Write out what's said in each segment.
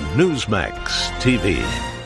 on Newsmax TV.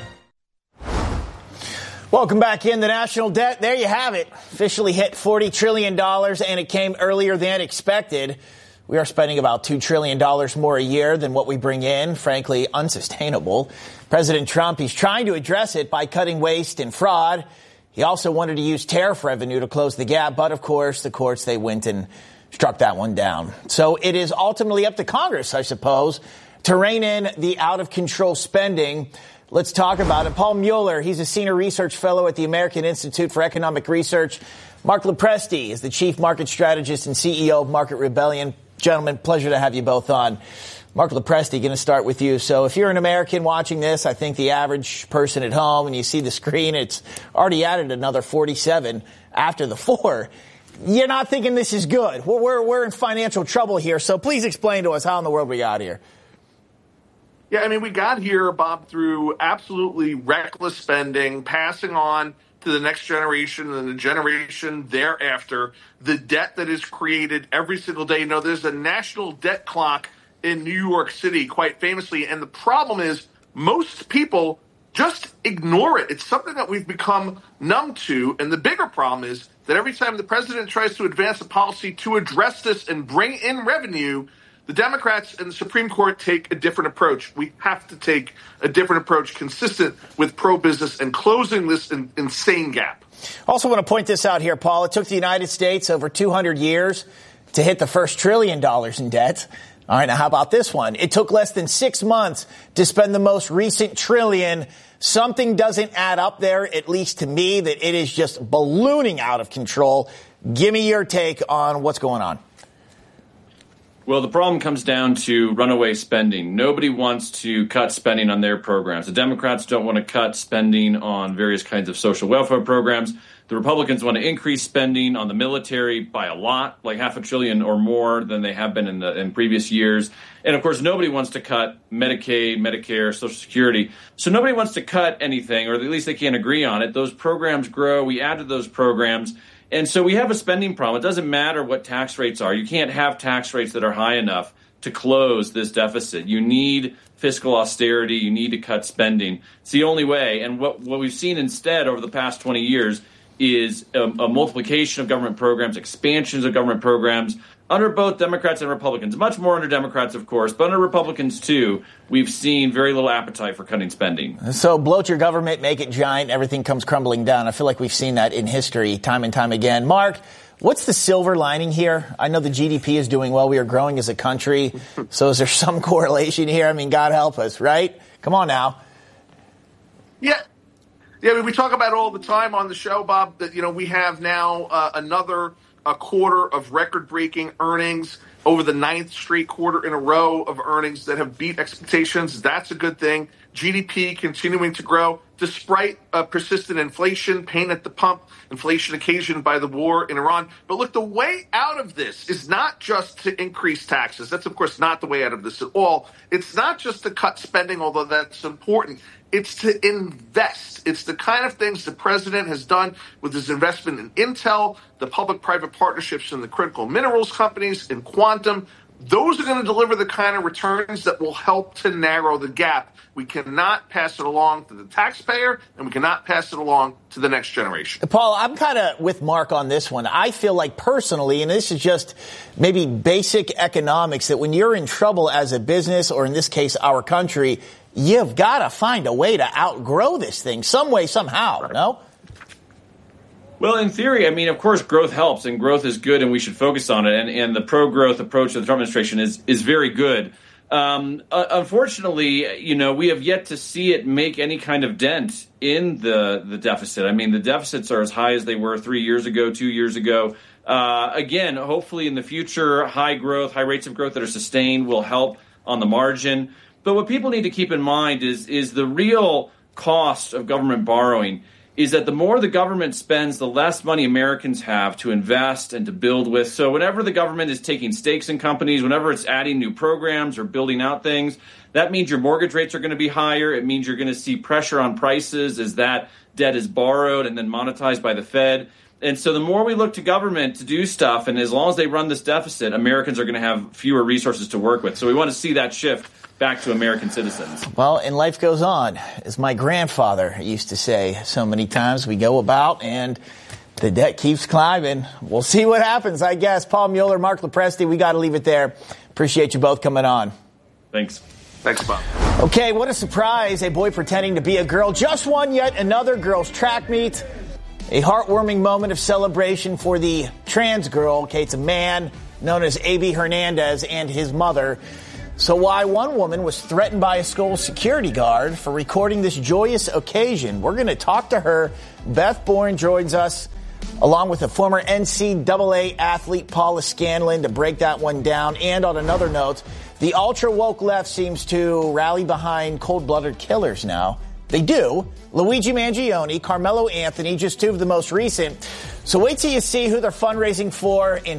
Welcome back in. The national debt, there you have it. Officially hit $40 trillion, and it came earlier than expected. We are spending about $2 trillion more a year than what we bring in. Frankly, unsustainable. President Trump, he's trying to address it by cutting waste and fraud. He also wanted to use tariff revenue to close the gap. But, of course, the courts, they went and struck that one down. So it is ultimately up to Congress, I suppose, to rein in the out-of-control spending. Let's talk about it. Paul Mueller, he's a senior research fellow at the American Institute for Economic Research. Mark Lopresti is the chief market strategist and CEO of Market Rebellion. Gentlemen, pleasure to have you both on. Mark Lopresti, going to start with you. So if you're an American watching this, I think the average person at home, and you see the screen, it's already added another 47 after the 4. You're not thinking this is good. We're in financial trouble here. So please explain to us how in the world we got here. Yeah, I mean, we got here, Bob, through absolutely reckless spending, passing on to the next generation and the generation thereafter, the debt that is created every single day. You know, there's a national debt clock in New York City, quite famously, and the problem is most people just ignore it. It's something that we've become numb to, and the bigger problem is that every time the president tries to advance a policy to address this and bring in revenue, the Democrats and the Supreme Court take a different approach. We have to take a different approach consistent with pro-business and closing this insane gap. Also want to point this out here, Paul. It took the United States over 200 years to hit the first $1 trillion in debt. All right, now how about this one? It took less than 6 months to spend the most recent $1 trillion. Something doesn't add up there, at least to me, that it is just ballooning out of control. Give me your take on what's going on. Well, the problem comes down to runaway spending. Nobody wants to cut spending on their programs. The Democrats don't want to cut spending on various kinds of social welfare programs. The Republicans want to increase spending on the military by a lot, like $500 billion or more than they have been in previous years. And, of course, nobody wants to cut Medicaid, Medicare, Social Security. So nobody wants to cut anything, or at least they can't agree on it. Those programs grow. We add to those programs. And so we have a spending problem. It doesn't matter what tax rates are. You can't have tax rates that are high enough to close this deficit. You need fiscal austerity. You need to cut spending. It's the only way. And what we've seen instead over the past 20 years is a multiplication of government programs, expansions of government programs under both Democrats and Republicans. Much more under Democrats, of course, but under Republicans, too. We've seen very little appetite for cutting spending. So bloat your government, make it giant, everything comes crumbling down. I feel like we've seen that in history time and time again. Mark, what's the silver lining here? I know the GDP is doing well. We are growing as a country. So is there some correlation here? I mean, God help us, right? Come on now. Yeah. Yeah, I mean, we talk about it all the time on the show, Bob, that, you know, we have now another quarter of record-breaking earnings, over the 9th straight quarter in a row of earnings that have beat expectations. That's a good thing. GDP continuing to grow despite persistent inflation, pain at the pump, inflation occasioned by the war in Iran. But look, the way out of this is not just to increase taxes. That's, of course, not the way out of this at all. It's not just to cut spending, although that's important. It's to invest. It's the kind of things the president has done with his investment in Intel, the public-private partnerships in the critical minerals companies, in quantum. Those are going to deliver the kind of returns that will help to narrow the gap. We cannot pass it along to the taxpayer, and we cannot pass it along to the next generation. Paul, I'm kind of with Mark on this one. I feel like personally, and this is just maybe basic economics, that when you're in trouble as a business, or in this case, our country, you've got to find a way to outgrow this thing some way, somehow, right. No? Well, in theory, I mean, of course, growth helps, and growth is good, and we should focus on it. And the pro-growth approach of the Trump administration is very good. Unfortunately, you know, we have yet to see it make any kind of dent in the deficit. I mean, the deficits are as high as they were 3 years ago, 2 years ago. Again, hopefully in the future, high rates of growth that are sustained will help on the margin. But what people need to keep in mind is the real cost of government borrowing is that the more the government spends, the less money Americans have to invest and to build with. So whenever the government is taking stakes in companies, whenever it's adding new programs or building out things, that means your mortgage rates are going to be higher. It means you're going to see pressure on prices as that debt is borrowed and then monetized by the Fed. And so the more we look to government to do stuff, and as long as they run this deficit, Americans are going to have fewer resources to work with. So we want to see that shift back to American citizens. Well, and life goes on, as my grandfather used to say so many times. We go about and the debt keeps climbing. We'll see what happens, I guess. Paul Mueller, Mark Lopresti, we got to leave it there. Appreciate you both coming on. Thanks. Thanks, Bob. Okay, what a surprise. A boy pretending to be a girl just won yet another girls' track meet. A heartwarming moment of celebration for the trans girl, Kate's a man, known as A.B. Hernandez, and his mother. So why one woman was threatened by a school security guard for recording this joyous occasion. We're going to talk to her. Beth Bourne joins us, along with a former NCAA athlete, Paula Scanlon, to break that one down. And on another note, the ultra-woke left seems to rally behind cold-blooded killers now. They do. Luigi Mangione, Carmelo Anthony, just two of the most recent. So wait till you see who they're fundraising for in